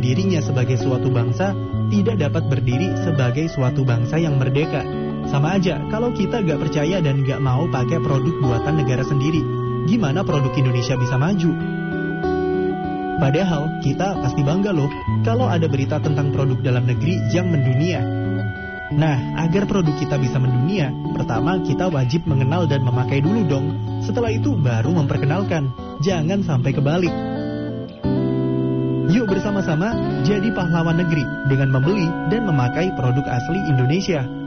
dirinya sebagai suatu bangsa, tidak dapat berdiri sebagai suatu bangsa yang merdeka. Sama aja kalau kita gak percaya dan gak mau pakai produk buatan negara sendiri, gimana produk Indonesia bisa maju? Padahal kita pasti bangga loh kalau ada berita tentang produk dalam negeri yang mendunia. Nah, agar produk kita bisa mendunia, pertama kita wajib mengenal dan memakai dulu dong. Setelah itu baru memperkenalkan. Jangan sampai kebalik. Yuk bersama-sama jadi pahlawan negeri dengan membeli dan memakai produk asli Indonesia.